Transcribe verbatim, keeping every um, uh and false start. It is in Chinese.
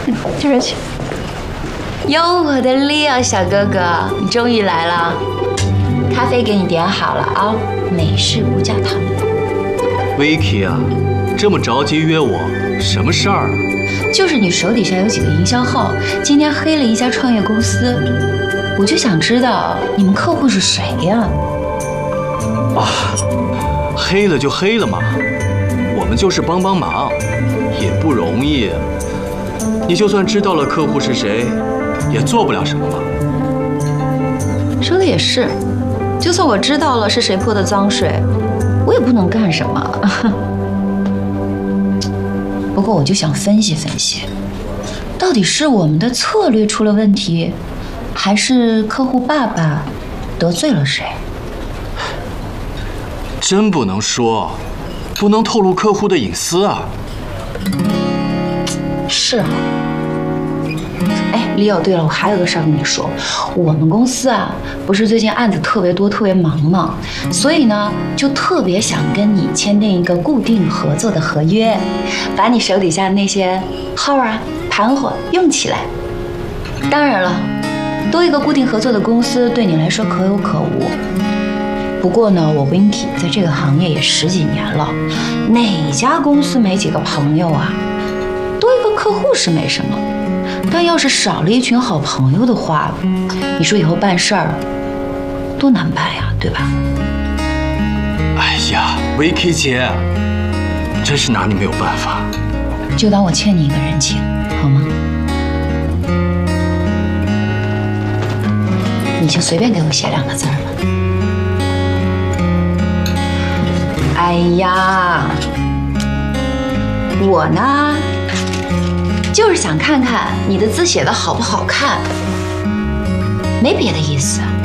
这边去。 哟，我的 Leo 小哥哥，你终于来了，咖啡给你点好了啊，美式无加糖。 Vicky 啊，这么着急约我，什么事儿啊？ 就是你手底下有几个营销号，今天黑了一家创业公司，我就想知道你们客户是谁呀？ 啊，黑了就黑了嘛，我们就是帮帮忙，也不容易。你就算知道了客户是谁，也做不了什么嘛。 说的也是，就算我知道了是谁泼的脏水，我也不能干什么。不过我就想分析分析，到底是我们的策略出了问题，还是客户爸爸得罪了谁？ 真不能说，不能透露客户的隐私啊。 是啊。哎，李友，对了，我还有个事儿跟你说，我们公司啊，不是最近案子特别多、特别忙吗？所以呢，就特别想跟你签订一个固定合作的合约，把你手底下那些号啊、盘活用起来。当然了，多一个固定合作的公司对你来说可有可无。不过呢，我 Winky 在这个行业也十几年了，哪家公司没几个朋友啊？多一个客户是没什么。但要是少了一群好朋友的话，你说以后办事儿多难办呀，对吧？ 哎呀 ，Vicky 姐，真是拿你没有办法。 就当我欠你一个人情，好吗？你就随便给我写两个字儿吧。哎呀，我呢？就是想看看你的字写的好不好看，没别的意思。